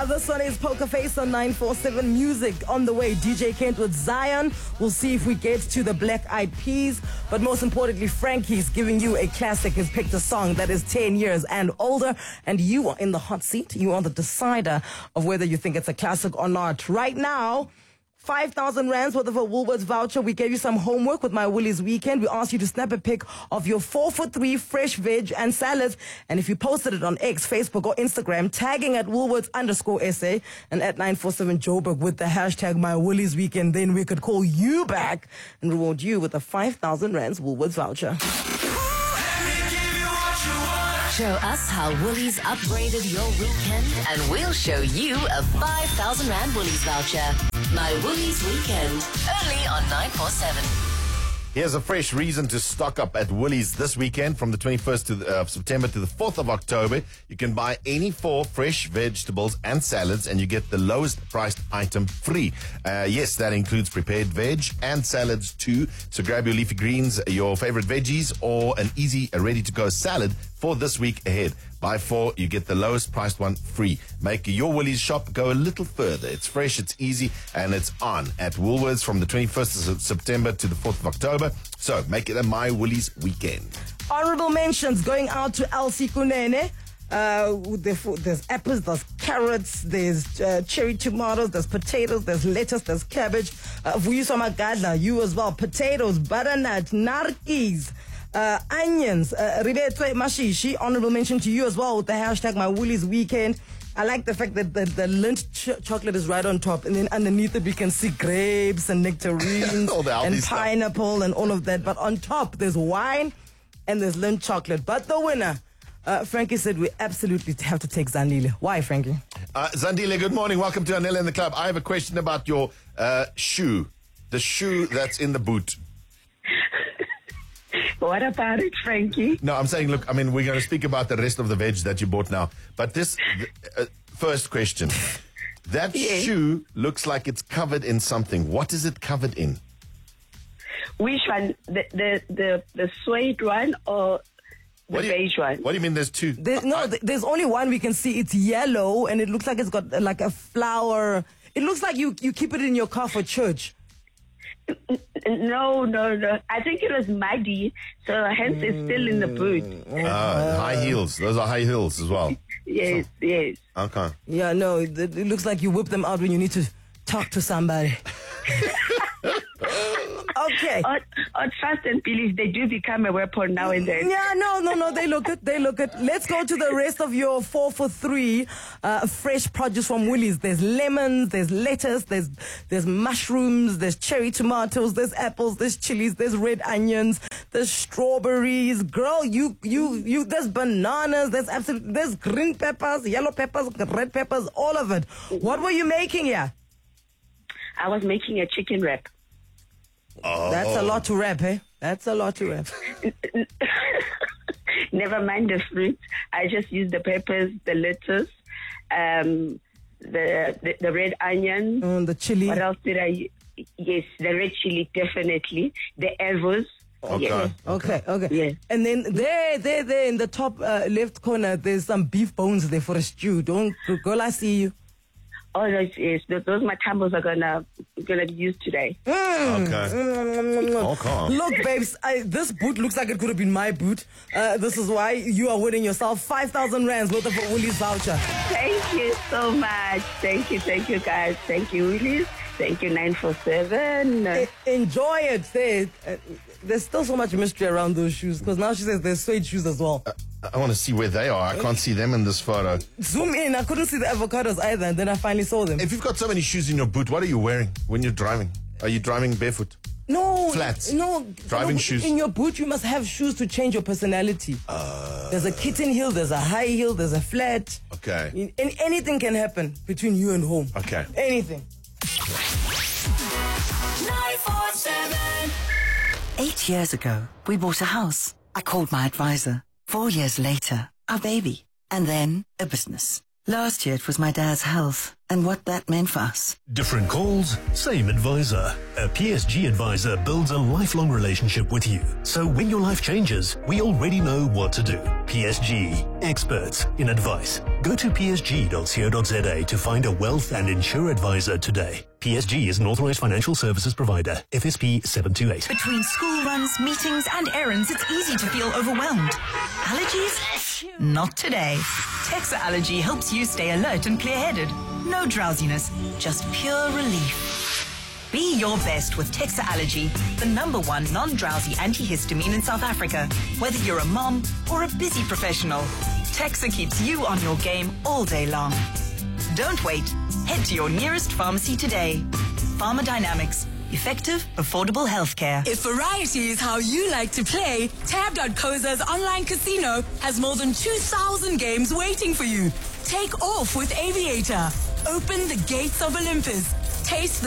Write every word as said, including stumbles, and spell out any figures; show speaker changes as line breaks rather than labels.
Yeah, this one is Poker Face on nine four seven Music. On the way, D J Kent with Zion. We'll see if we get to the Black Eyed Peas. But most importantly, Frankie's giving you a classic. He's picked a song that is ten years and older. And you are in the hot seat. You are the decider of whether you think it's a classic or not. Right now, five thousand rands worth of a Woolworths voucher. We gave you some homework with My Woolies Weekend. We asked you to snap a pic of your four for three fresh veg and salads. And if you posted it on X, Facebook, or Instagram, tagging at Woolworths underscore S A and at nine four seven Joburg with the hashtag My Woolies Weekend, then we could call you back and reward you with a five thousand rands Woolworths voucher.
Show us how Woolies upgraded your weekend, and we'll show you a five thousand rand Woolies voucher. My Woolies Weekend, only on nine four seven.
Here's a fresh reason to stock up at Woolies this weekend from the twenty-first of uh, September to the fourth of October. You can buy any four fresh vegetables and salads and you get the lowest priced item free. Uh, yes, that includes prepared veg and salads too. So grab your leafy greens, your favorite veggies, or an easy, ready to go salad for this week ahead. Buy four, you get the lowest priced one free. Make your Woolies shop go a little further. It's fresh, it's easy, and it's on at Woolworths from the twenty-first of September to the fourth of October. So make it a My Woolies weekend.
Honorable mentions going out to Elsie Kunene. Uh, there's apples, there's carrots, there's uh, cherry tomatoes, there's potatoes, there's lettuce, there's cabbage. Uh, Vuyiswa Magadla, you as well. Potatoes, butternut, narkis. Uh, onions, uh, Ribetwe Mashishi, honorable mention to you as well with the hashtag My Woolies Weekend. I like the fact that the, the Lindt ch- chocolate is right on top, and then underneath it we can see grapes and nectarines and pineapple stuff and all of that. But on top there's wine and there's Lindt chocolate. But the winner, uh, Frankie said we absolutely have to take Zandile. Why, Frankie?
Uh, Zandile, good morning. Welcome to Anela in the Club. I have a question about your uh, shoe, the shoe that's in the boot.
What about it, Frankie?
No, I'm saying, look, I mean, we're going to speak about the rest of the veg that you bought now. But this uh, first question, that yes. shoe looks like it's covered in something. What is it covered in?
Which one? The the the, the suede one or the
you,
beige one?
What do you mean there's two?
There, no, I, there's only one we can see. It's yellow, and it looks like it's got uh, like a flower. It looks like you, you keep it in your car for church.
No, no, no. I think it was muddy, so hence it's still in the boot.
Uh, high heels. Those are high heels as well.
Yes, so, yes.
Okay.
Yeah, no, it, it looks like you whip them out when you need to talk to somebody. Okay.
Or, or trust and believe, they do become a weapon now and then.
Yeah, no, no, no, they look it, they look it. Let's go to the rest of your four for three uh, fresh produce from Woolies. There's lemons, there's lettuce, there's there's mushrooms, there's cherry tomatoes, there's apples, there's chilies, there's red onions, there's strawberries. Girl, you, you, you, there's bananas, there's absolutely, there's green peppers, yellow peppers, red peppers, all of it. What were you making here?
I was making a chicken wrap.
Oh.
That's a lot to wrap, eh? That's a lot to wrap.
Never mind the fruit. I just used the peppers, the lettuce, um, the, the the red onion.
Mm, the chili.
What else did I use? Yes, the red chili, definitely. The avos.
Okay.
Yes.
Okay, okay.
Yes.
And then there, there, there in the top uh, left corner, there's some beef bones there for a stew. Don't, girl, I see you.
Oh, yes, yes. Those, those matambos are gonna gonna be used today.
Mm.
Okay.
Mm.
Okay.
Look, babes, I, this boot looks like it could have been my boot. Uh, this is why you are winning yourself five thousand rands worth of a Woolies voucher.
Thank you so much. Thank you, thank you, guys. Thank you, Woolies. Thank you, nine four seven.
E- enjoy it. There, uh, there's still so much mystery around those shoes because now she says there's suede shoes as well.
Uh, I want to see where they are. I can't see them in this photo.
Zoom in. I couldn't see the avocados either, and then I finally saw them.
If you've got so many shoes in your boot, what are you wearing when you're driving? Are you driving barefoot?
No.
Flats?
No.
Driving
no,
shoes?
In your boot, you must have shoes to change your personality. Uh, there's a kitten heel, there's a high heel, there's a flat.
Okay.
And anything can happen between you and home.
Okay.
Anything.
nine four seven.
Eight years ago, we bought a house. I called my advisor. Four years later, our baby. And then a business. Last year, it was my dad's health. And and what that meant for us.
Different calls, same advisor. A P S G advisor builds a lifelong relationship with you. So when your life changes, we already know what to do. P S G, experts in advice. Go to p s g dot co dot z a to find a wealth and insure advisor today. P S G is an authorized financial services provider. F S P seven two eight.
Between school runs, meetings, and errands, it's easy to feel overwhelmed. Allergies? Not today. Texa Allergy helps you stay alert and clear-headed. No drowsiness, just pure relief. Be your best with Texa Allergy, the number one non-drowsy antihistamine in South Africa. Whether you're a mom or a busy professional, Texa keeps you on your game all day long. Don't wait. Head to your nearest pharmacy today. Pharmadynamics. Effective, affordable healthcare.
If variety is how you like to play, tab dot co za's online casino has more than two thousand games waiting for you. Take off with Aviator. Open the gates of Olympus. Taste the